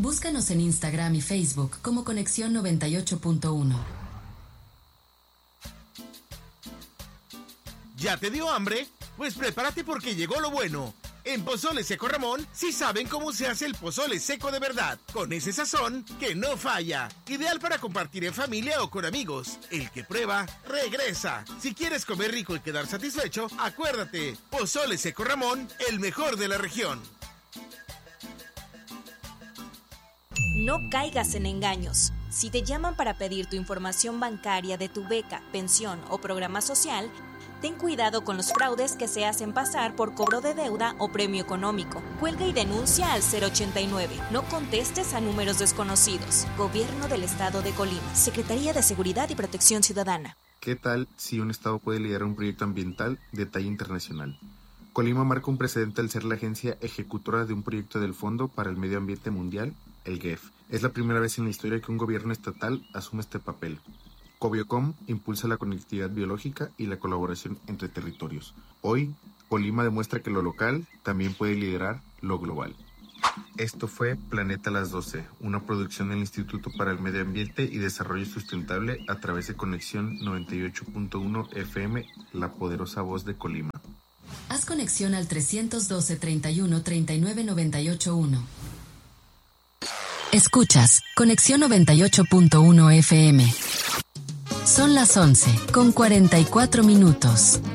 Búscanos en Instagram y Facebook como Conexión 98.1. ¿Ya te dio hambre? Pues prepárate porque llegó lo bueno. En Pozole Seco Ramón sí saben cómo se hace el pozole seco de verdad, con ese sazón que no falla. Ideal para compartir en familia o con amigos. El que prueba, regresa. Si quieres comer rico y quedar satisfecho, acuérdate, Pozole Seco Ramón, el mejor de la región. No caigas en engaños. Si te llaman para pedir tu información bancaria de tu beca, pensión o programa social, ten cuidado con los fraudes que se hacen pasar por cobro de deuda o premio económico. Cuelga y denuncia al 089. No contestes a números desconocidos. Gobierno del Estado de Colima. Secretaría de Seguridad y Protección Ciudadana. ¿Qué tal si un estado puede liderar un proyecto ambiental de talla internacional? Colima marca un precedente al ser la agencia ejecutora de un proyecto del Fondo para el Medio Ambiente Mundial, el GEF. Es la primera vez en la historia que un gobierno estatal asume este papel. Cobiocom impulsa la conectividad biológica y la colaboración entre territorios. Hoy, Colima demuestra que lo local también puede liderar lo global. Esto fue Planeta a las 12, una producción del Instituto para el Medio Ambiente y Desarrollo Sustentable a través de Conexión 98.1 FM, la poderosa voz de Colima. Haz conexión al 312 31 39 981. Escuchas Conexión 98.1 FM. Son las 11:44 minutos.